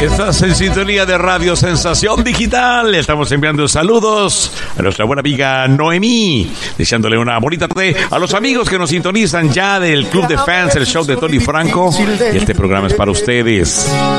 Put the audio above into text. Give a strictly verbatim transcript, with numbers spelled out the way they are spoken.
Estás en sintonía de Radio Sensación Digital. Le estamos enviando saludos a nuestra buena amiga Noemí, deseándole una bonita tarde a los amigos que nos sintonizan ya del Club de Fans, el show de Tony Franco. Y este programa es para ustedes.